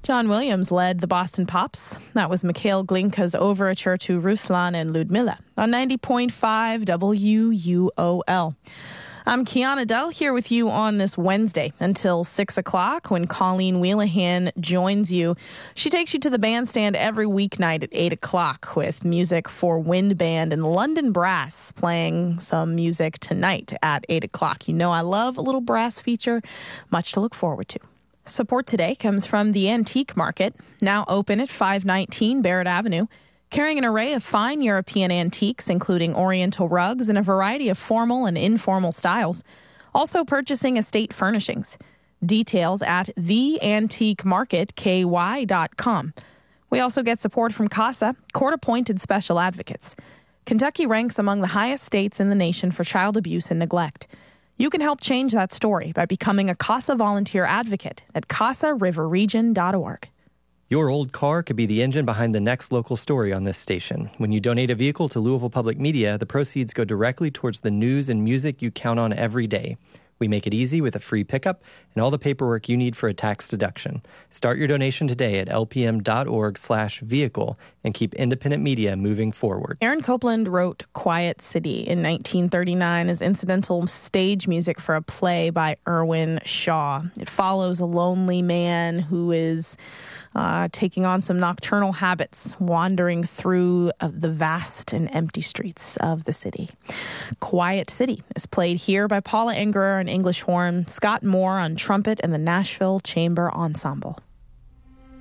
John Williams led the Boston Pops. That was Mikhail Glinka's overture to Ruslan and Ludmilla on 90.5 WUOL. I'm Kiana Dell here with you on this Wednesday until 6 o'clock when Colleen Wheelahan joins you. She takes you to the bandstand every weeknight at 8 o'clock with music for Wind Band and London Brass playing some music tonight at 8 o'clock. You know I love a little brass feature. Much to look forward to. Support today comes from the Antique Market, now open at 519 Barrett Avenue, carrying an array of fine European antiques, including oriental rugs and a variety of formal and informal styles. Also purchasing estate furnishings. Details at theantiquemarketky.com. We also get support from CASA, court-appointed special advocates. Kentucky ranks among the highest states in the nation for child abuse and neglect. You can help change that story by becoming a CASA volunteer advocate at casariverregion.org. Your old car could be the engine behind the next local story on this station. When you donate a vehicle to Louisville Public Media, the proceeds go directly towards the news and music you count on every day. We make it easy with a free pickup and all the paperwork you need for a tax deduction. Start your donation today at lpm.org/vehicle and keep independent media moving forward. Aaron Copland wrote Quiet City in 1939 as incidental stage music for a play by Irwin Shaw. It follows a lonely man who is taking on some nocturnal habits, wandering through the vast and empty streets of the city. Quiet City is played here by Paula Engerer on English horn, Scott Moore on trumpet, and the Nashville Chamber Ensemble.